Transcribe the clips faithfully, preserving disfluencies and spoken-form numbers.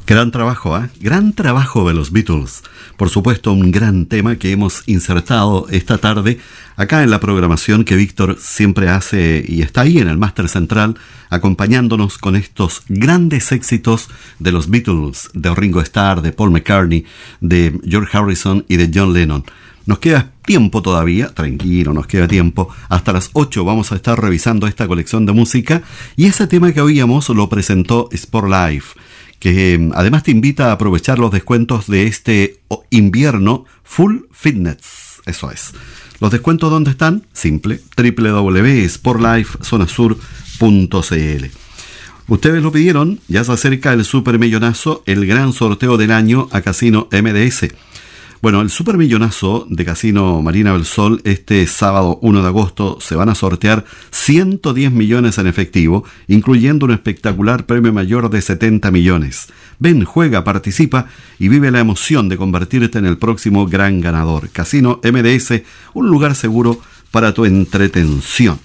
Gran trabajo, ¿eh? Gran trabajo de los Beatles. Por supuesto, un gran tema que hemos insertado esta tarde acá en la programación que Víctor siempre hace y está ahí en el Máster Central acompañándonos con estos grandes éxitos de los Beatles, de Ringo Starr, de Paul McCartney, de George Harrison y de John Lennon. Nos queda tiempo todavía, tranquilo, nos queda tiempo. Hasta las ocho vamos a estar revisando esta colección de música y ese tema que oíamos lo presentó Sport Life, que además te invita a aprovechar los descuentos de este invierno Full Fitness. Eso es. ¿Los descuentos dónde están? Simple, doble u doble u doble u punto sportlife zona sur punto c l. Ustedes lo pidieron, ya se acerca el supermillonazo, el gran sorteo del año a Casino M D S. Bueno, el supermillonazo de Casino Marina del Sol este sábado uno de agosto se van a sortear ciento diez millones en efectivo, incluyendo un espectacular premio mayor de setenta millones. Ven, juega, participa y vive la emoción de convertirte en el próximo gran ganador. Casino M D S, un lugar seguro para tu entretención.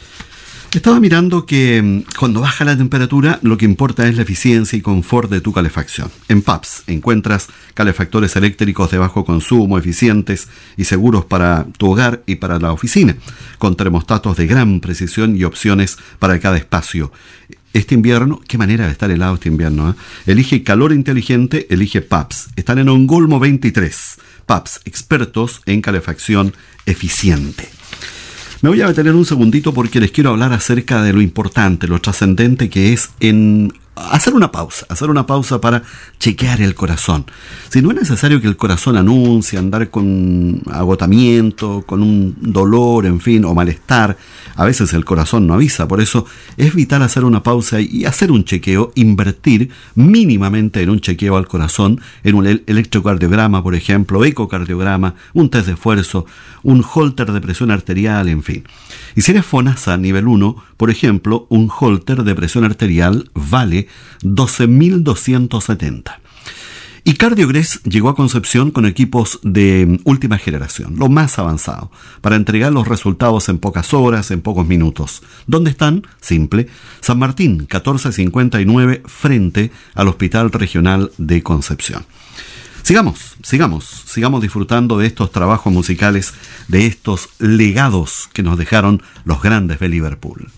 Estaba mirando que cuando baja la temperatura lo que importa es la eficiencia y confort de tu calefacción. En P A P S encuentras calefactores eléctricos de bajo consumo, eficientes y seguros para tu hogar y para la oficina, con termostatos de gran precisión y opciones para cada espacio. Este invierno, qué manera de estar helado este invierno, ¿eh? Elige calor inteligente, elige P A P S. Están en Ongolmo veintitrés. P A P S, expertos en calefacción eficiente. Me voy a detener un segundito porque les quiero hablar acerca de lo importante, lo trascendente que es en hacer una pausa, hacer una pausa para chequear el corazón. Si no es necesario que el corazón anuncie, andar con agotamiento, con un dolor, en fin, o malestar, a veces el corazón no avisa, por eso es vital hacer una pausa y hacer un chequeo, invertir mínimamente en un chequeo al corazón, en un electrocardiograma, por ejemplo, ecocardiograma, un test de esfuerzo, un holter de presión arterial, en fin. Y si eres FONASA nivel uno, por ejemplo, un holter de presión arterial vale doce mil doscientos setenta. Y CardioGress llegó a Concepción con equipos de última generación, lo más avanzado, para entregar los resultados en pocas horas, en pocos minutos. ¿Dónde están? Simple, San Martín, catorce cincuenta y nueve, frente al Hospital Regional de Concepción. Sigamos, sigamos, sigamos disfrutando de estos trabajos musicales, de estos legados que nos dejaron los grandes de Liverpool.